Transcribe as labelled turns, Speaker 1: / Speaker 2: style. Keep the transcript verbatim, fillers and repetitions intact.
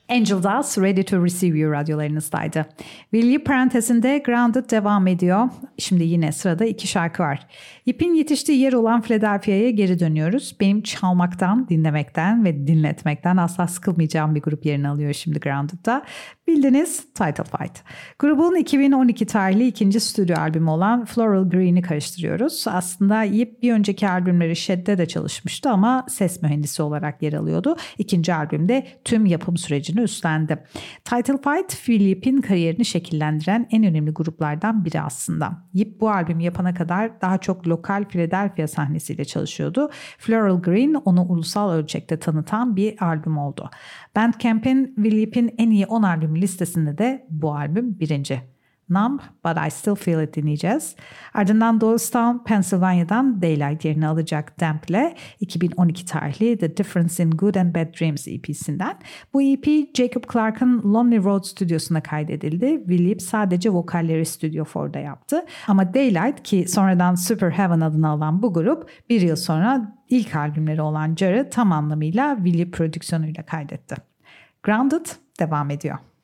Speaker 1: Angel Dust, Ready to Receive You radyolarınızdaydı. Willie parantezinde Grounded devam ediyor. Şimdi yine sırada iki şarkı var. Yip'in yetiştiği yer olan Philadelphia'ya geri dönüyoruz. Benim çalmaktan, dinlemekten ve dinletmekten asla sıkılmayacağım bir grup yerini alıyor şimdi Grounded'da. Bildiniz, Title Fight. Grubun iki bin on iki tarihli ikinci stüdyo albümü olan Floral Green'i karıştırıyoruz. Aslında Yip bir önceki albümleri Shed'de de çalışmıştı ama ses mühendisi olarak yer alıyordu. İkinci albümde tüm yapım sürecini üstlendi. Title Fight, Philip'in kariyerini şekillendiren en önemli gruplardan biri aslında. Yip bu albümü yapana kadar daha çok lokal Philadelphia sahnesiyle çalışıyordu. Floral Green onu ulusal ölçekte tanıtan bir albüm oldu. Bandcamp'in Philip'in en iyi on albüm listesinde de bu albüm birinci. Numb But I Still Feel It dinleyeceğiz. Ardından Doylestown, Pennsylvania'dan Daylight yerini alacak Damp'le iki bin on iki tarihli The Difference in Good and Bad Dreams E P'sinden. Bu E P Jacob Clark'ın Lonely Road stüdyosunda kaydedildi. Philip sadece vokalleri Studio dörtte yaptı. Ama Daylight, ki sonradan Super Heaven adını alan bu grup, bir yıl sonra ilk albümleri olan Jar'ı tam anlamıyla Philip prodüksiyonuyla kaydetti. Grounded devam ediyor.